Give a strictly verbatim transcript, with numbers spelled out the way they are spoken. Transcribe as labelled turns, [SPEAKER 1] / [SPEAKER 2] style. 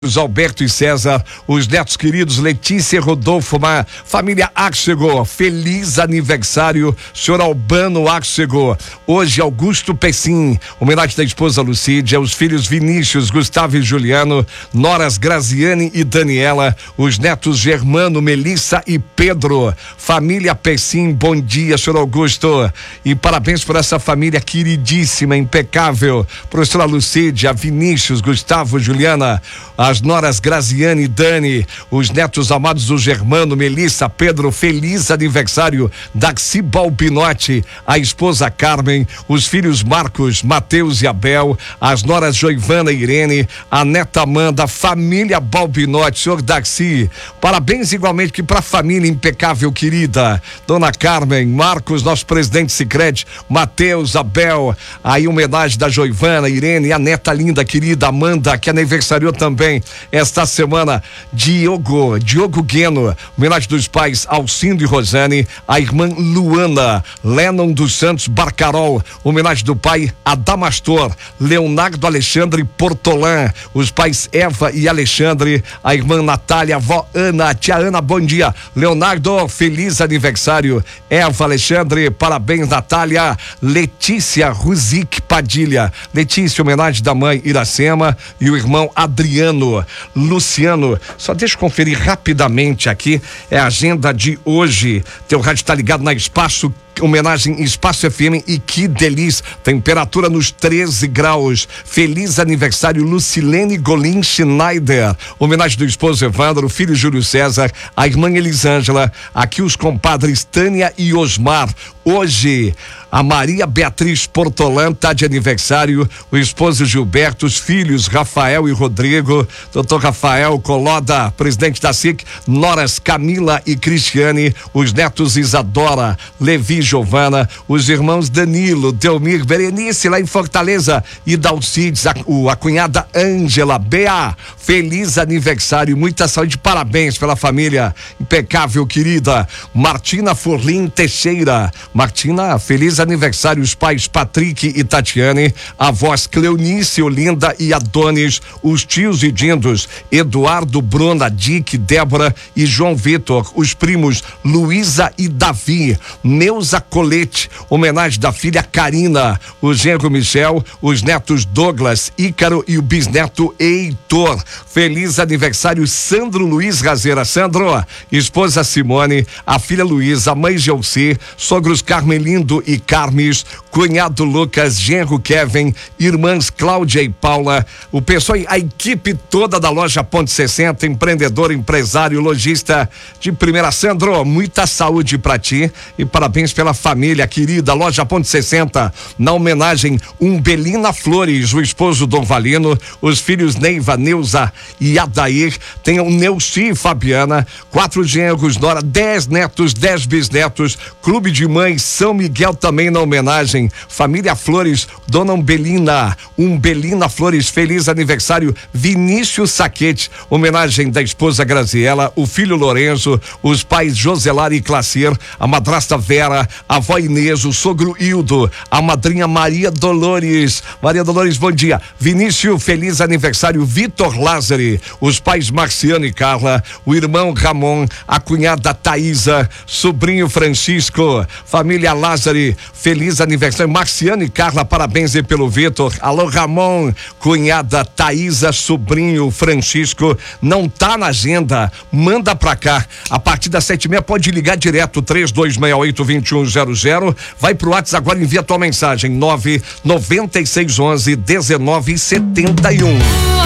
[SPEAKER 1] Alberto e César, os netos queridos Letícia e Rodolfo, uma família Axego, feliz aniversário, senhor Albano Axego. Hoje, Augusto Pessim, homenagem da esposa Lucídia, os filhos Vinícius, Gustavo e Juliano, noras Graziane e Daniela, os netos Germano, Melissa e Pedro. Família Pessim, bom dia, senhor Augusto. E parabéns por essa família queridíssima, impecável. Professora Lucídia, Vinícius, Gustavo, Juliana, as noras Graziane e Dani, os netos amados do Germano, Melissa, Pedro, feliz aniversário. Daxi Balbinotti, a esposa Carmen, os filhos Marcos, Mateus e Abel, as noras Joivana e Irene, a neta Amanda, família Balbinotti, senhor Daxi, parabéns igualmente que para a família impecável, querida, dona Carmen, Marcos, nosso presidente Sicredi, Mateus, Abel, aí homenagem da Joivana, Irene, a neta linda, querida Amanda, que aniversariou também esta semana. Diogo, Diogo Gueno, homenagem dos pais Alcindo e Rosane, a irmã Luana, Lennon dos Santos Barcarol, homenagem do pai Adamastor, Leonardo Alexandre Portolã, os pais Eva e Alexandre, a irmã Natália, a avó Ana, a tia Ana, bom dia. Leonardo, feliz aniversário. Eva, Alexandre, parabéns, Natália. Letícia Ruzic Padilha, Letícia, homenagem da mãe Iracema e o irmão Adriano. Luciano, só deixa eu conferir rapidamente aqui, é a agenda de hoje. Teu rádio tá ligado na Espaço, homenagem Espaço F M, e que delícia, temperatura nos treze graus. Feliz aniversário Lucilene Golim Schneider, homenagem do esposo Evandro, o filho Júlio César, a irmã Elisângela, aqui os compadres Tânia e Osmar. Hoje a Maria Beatriz Portolã tá de aniversário, o esposo Gilberto, os filhos Rafael e Rodrigo, doutor Rafael Coloda, presidente da S I C, noras Camila e Cristiane, os netos Isadora, Levi e Giovana, os irmãos Danilo, Delmir, Berenice lá em Fortaleza e Dalcides, a, o, a cunhada Ângela, Bea, feliz aniversário, muita saúde, parabéns pela família impecável, querida. Martina Forlim Teixeira, Martina, feliz aniversário, os pais Patrick e Tatiane, avós Cleonice, Olinda e Adonis, os tios e dindos Eduardo, Bruna, Dick, Débora e João Vitor, os primos Luísa e Davi, Neuza Colete, homenagem da filha Karina, o genro Michel, os netos Douglas, Ícaro e o bisneto Heitor. Feliz aniversário Sandro Luiz Razeira, Sandro, esposa Simone, a filha Luísa, a mãe Gelsi, sogros Carmelindo e Carmes, cunhado Lucas, genro Kevin, irmãs Cláudia e Paula, o pessoal, a equipe toda da loja Ponte sessenta, empreendedor, empresário, lojista de primeira. Sandro, muita saúde pra ti e parabéns pela família querida. Loja Ponte sessenta, na homenagem Umbelina Flores, o esposo Dom Valino, os filhos Neiva, Neuza e Adair, tem o Neuci e Fabiana, quatro genros, nora, dez netos, dez bisnetos, clube de mães São Miguel também na homenagem, família Flores, dona Umbelina, Umbelina Flores, feliz aniversário Vinícius Saquete, homenagem da esposa Graziela, o filho Lorenzo, os pais Joselar e Clacier, a madrasta Vera, a avó Inês, o sogro Hildo, a madrinha Maria Dolores. Maria Dolores, bom dia. Vinícius, feliz aniversário Vitor Lázari, os pais Marciano e Carla, o irmão Ramon, a cunhada Thaísa, sobrinho Francisco, família Lázari, feliz aniversário Marciano e Carla, parabéns aí pelo Vitor. Alô Ramon, cunhada Thaísa, sobrinho Francisco, não tá na agenda, manda pra cá, a partir das sete e meia pode ligar direto, três dois seis oito, dois um zero zero, vai pro WhatsApp agora, envia tua mensagem, nove nove seis um um, dezenove setenta e um.